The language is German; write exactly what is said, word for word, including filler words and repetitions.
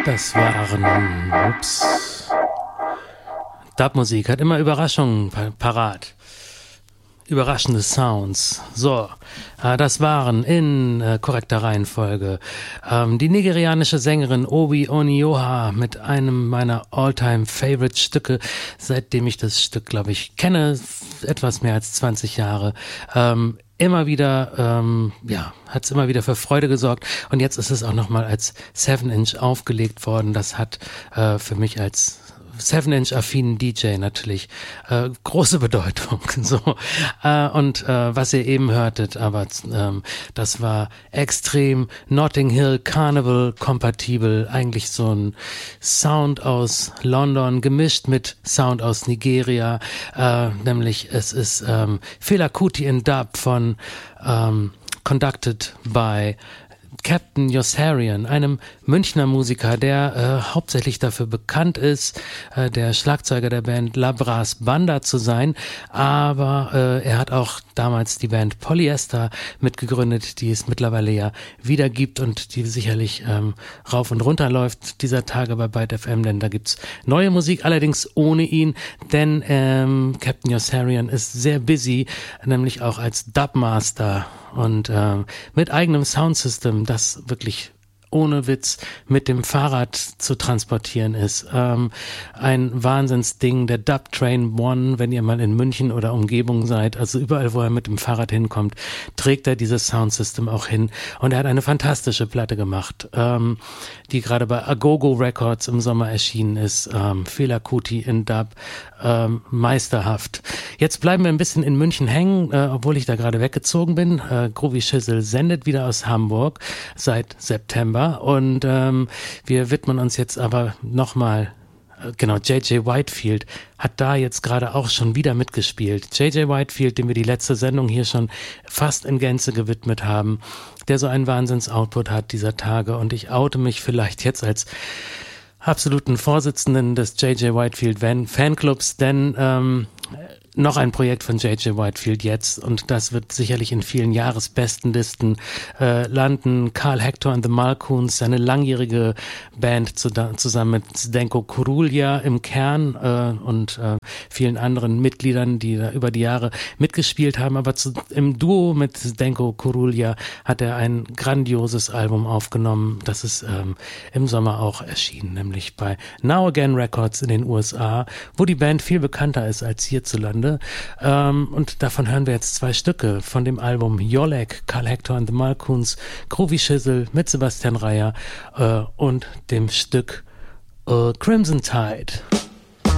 Das waren, ups, Dub-Musik hat immer Überraschungen parat. Überraschende Sounds. So, äh, das waren in äh, korrekter Reihenfolge ähm, die nigerianische Sängerin Obi Onioha mit einem meiner All-Time-Favorite-Stücke, seitdem ich das Stück, glaube ich, kenne, etwas mehr als zwanzig Jahre. Ähm, immer wieder, ähm, ja, hat es immer wieder für Freude gesorgt und jetzt ist es auch nochmal als seven inch aufgelegt worden. Das hat äh, für mich als seven inch affinen D J natürlich äh, große Bedeutung. So äh, und äh, was ihr eben hörtet, aber ähm, das war extrem Notting Hill Carnival kompatibel, eigentlich so ein Sound aus London gemischt mit Sound aus Nigeria, äh, nämlich es ist ähm, Fela Kuti in Dub von ähm, Conducted by Captain Yossarian, einem Münchner Musiker, der äh, hauptsächlich dafür bekannt ist, äh, der Schlagzeuger der Band Labras Banda zu sein, aber äh, er hat auch damals die Band Polyester mitgegründet, die es mittlerweile ja wieder gibt und die sicherlich ähm, rauf und runter läuft dieser Tage bei Byte F M, denn da gibt's neue Musik, allerdings ohne ihn, denn ähm, Captain Yossarian ist sehr busy, nämlich auch als Dubmaster und ähm, mit eigenem Soundsystem, das wirklich ohne Witz mit dem Fahrrad zu transportieren ist. Ähm, ein Wahnsinnsding, der Dub Train One, wenn ihr mal in München oder Umgebung seid, also überall, wo er mit dem Fahrrad hinkommt, trägt er dieses Soundsystem auch hin. Und er hat eine fantastische Platte gemacht, ähm, die gerade bei Agogo Records im Sommer erschienen ist. Ähm, Fela Kuti in Dub, ähm, meisterhaft. Jetzt bleiben wir ein bisschen in München hängen, äh, obwohl ich da gerade weggezogen bin. Äh, Groovy Shizzle sendet wieder aus Hamburg seit September. Und ähm, wir widmen uns jetzt aber nochmal, äh, genau, J J Whitefield hat da jetzt gerade auch schon wieder mitgespielt. J J Whitefield, dem wir die letzte Sendung hier schon fast in Gänze gewidmet haben, der so einen Wahnsinns-Output hat dieser Tage. Und ich oute mich vielleicht jetzt als absoluten Vorsitzenden des J J Whitefield Fanclubs, denn ähm, noch ein Projekt von J J Whitefield jetzt und das wird sicherlich in vielen Jahresbestenlisten äh, landen. Carl Hector and the Malcoons, seine langjährige Band zu, da, zusammen mit Zdenko Kurulja im Kern äh, und äh, vielen anderen Mitgliedern, die da über die Jahre mitgespielt haben, aber zu, im Duo mit Zdenko Kurulja hat er ein grandioses Album aufgenommen, das ist ähm, im Sommer auch erschienen, nämlich bei Now Again Records in den U S A, wo die Band viel bekannter ist als hierzulande. Ähm, und davon hören wir jetzt zwei Stücke von dem Album Yolek, Carl Hector and the Malcoons, Groovy Shizzle mit Sebastian Reyer äh, und dem Stück äh, Crimson Tide.